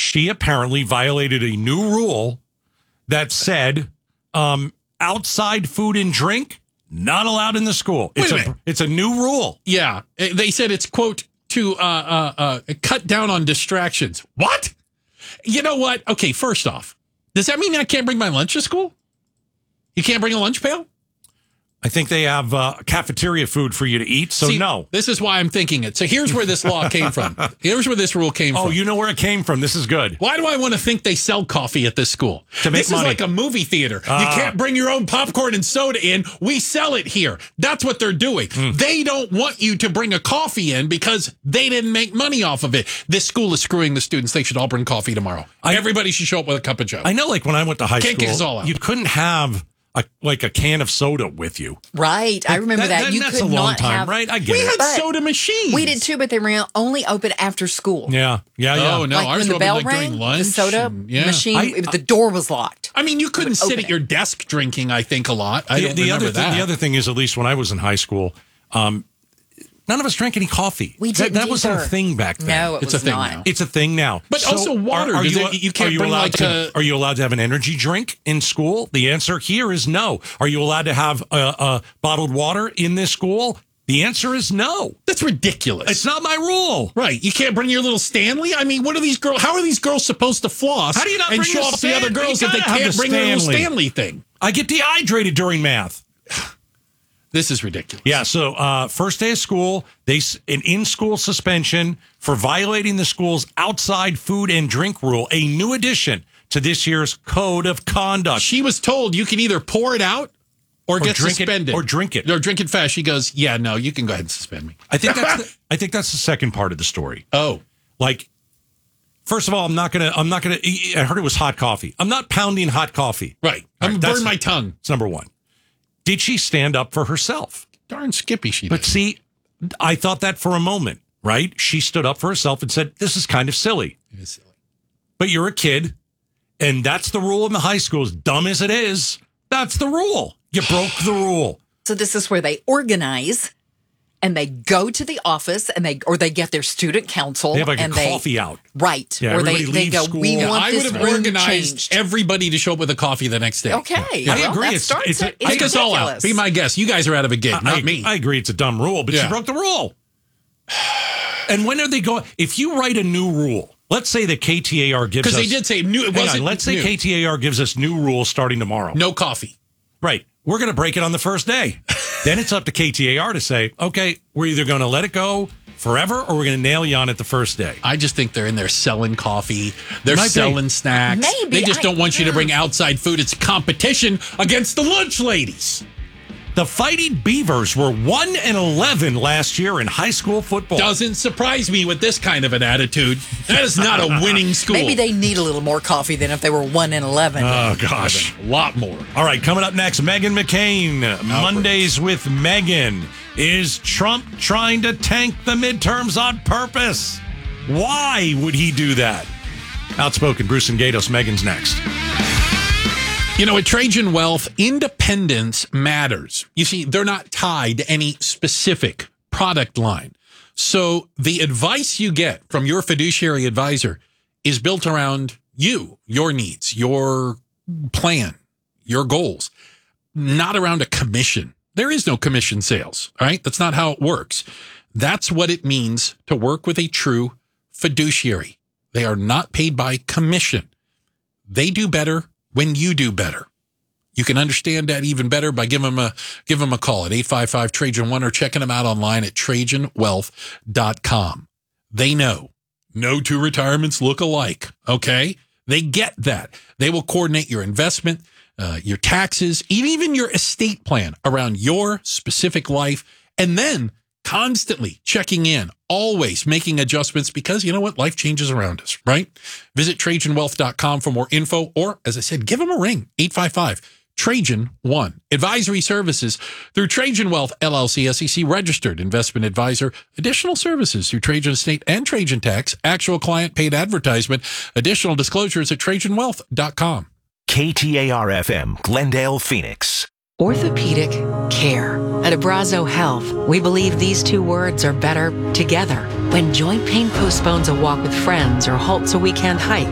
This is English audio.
she apparently violated a new rule that said outside food and drink not allowed in the school. It's a new rule. Yeah. They said it's, quote, to cut down on distractions. What? You know what? Okay, first off, does that mean I can't bring my lunch to school? You can't bring a lunch pail? I think they have cafeteria food for you to eat, so no. This is why I'm thinking it. So here's where this law came from. Here's where this rule came from. Oh, you know where it came from. This is good. Why do I want to think they sell coffee at this school? To make this money. is like a movie theater. You can't bring your own popcorn and soda in. We sell it here. That's what they're doing. They don't want you to bring a coffee in because they didn't make money off of it. This school is screwing the students. They should all bring coffee tomorrow. Everybody should show up with a cup of joe. I know, like when I went to high Can't kick us all school, out. you couldn't have a can of soda with you. Right. I remember that. You that's could a long not time, have. right? I get We it. had But soda machines. We did too, but they were only open after school. Yeah. Oh, no. Like Ours when the were bell like rang, during lunch. the soda machine, the door was locked. I mean, you couldn't sit open at your desk drinking, I think, a lot. I don't remember that. The other thing is, at least when I was in high school, none of us drank any coffee. We didn't That wasn't a either. thing back then. No, It's was a thing not. now. It's a thing now. But also water. You can't bring allowed like to, Are you allowed to have an energy drink in school? The answer here is no. Are you allowed to have bottled water in this school? The answer is no. That's ridiculous. It's not my rule. Right. You can't bring your little Stanley? I mean, what are these girls? How are these girls supposed to floss How do you not and bring show the off the other Stanley? girls You if they gotta have can't the bring their little Stanley. Stanley thing? I get dehydrated during math. This is ridiculous. Yeah, so first day of school, an in-school suspension for violating the school's outside food and drink rule, a new addition to this year's code of conduct. She was told you can either pour it out or get drink it- suspended. or drink it. Or drink it fast. She goes, yeah, no, you can go ahead and suspend me. I think that's the second part of the story. Oh. Like, first of all, I'm not gonna. I heard it was hot coffee. I'm not pounding hot coffee. Right. All I'm right, burn my tongue. It's number one. Did she stand up for herself? Darn Skippy she did. But see, I thought that for a moment, right? She stood up for herself and said, this is kind of silly. It is silly. But you're a kid, and that's the rule in the high school. As dumb as it is, that's the rule. You broke the rule. So this is where they organize and they go to the office and they get their student council. They have like and a coffee out. Right. Yeah, or they everybody go, leaves we school. want I this would have room organized changed. everybody to show up with a coffee the next day. Okay. I Well, agree. that It's starts it. It's Take us all out. ridiculous. Be my guest. You guys are out of a gig, not me. I agree it's a dumb rule, but Yeah. she broke the rule. And when are they going? If you write a new rule, let's say that KTAR gives us... Because they did say new. It Hang wasn't on, let's say new. KTAR gives us new rules starting tomorrow. No coffee. Right. We're going to break it on the first day. Then it's up to KTAR to say, okay, we're either going to let it go forever or we're going to nail you on it the first day. I just think they're in there selling coffee. They're Might be. selling snacks. Maybe. They just don't want you to bring outside food. It's competition against the lunch ladies. The Fighting Beavers were 1-11 last year in high school football. Doesn't surprise me with this kind of an attitude. That is not a winning school. Maybe they need a little more coffee than if they were 1-11. Oh, gosh. A lot more. All right, coming up next, Meghan McCain. Mondays with Meghan. Is Trump trying to tank the midterms on purpose? Why would he do that? Outspoken Bruce and Gatos. Meghan's next. You know, at Trajan Wealth, independence matters. You see, they're not tied to any specific product line. So the advice you get from your fiduciary advisor is built around you, your needs, your plan, your goals, not around a commission. There is no commission sales, all right? That's not how it works. That's what it means to work with a true fiduciary. They are not paid by commission. They do better when you do better. You can understand that even better by giving them a call at 855-TRAJAN1 or checking them out online at TrajanWealth.com. They know. No two retirements look alike, okay? They get that. They will coordinate your investment, your taxes, even your estate plan around your specific life, and then constantly checking in, always making adjustments because you know what? Life changes around us, right? Visit TrajanWealth.com for more info, or as I said, give them a ring, 855-TRAJAN1. Advisory services through Trajan Wealth, LLC, SEC registered investment advisor. Additional services through Trajan Estate and Trajan Tax. Actual client paid advertisement. Additional disclosures at TrajanWealth.com. KTAR-FM, Glendale, Phoenix. Orthopedic care. At Abrazo Health, we believe these two words are better together. When joint pain postpones a walk with friends or halts a weekend hike,